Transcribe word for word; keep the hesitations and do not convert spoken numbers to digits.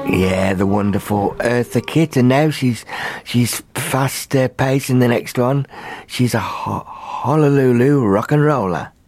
Yeah, the wonderful Eartha Kitt, and now she's she's fast uh, pacing the next one. She's a ho- Honolulu rock and roller.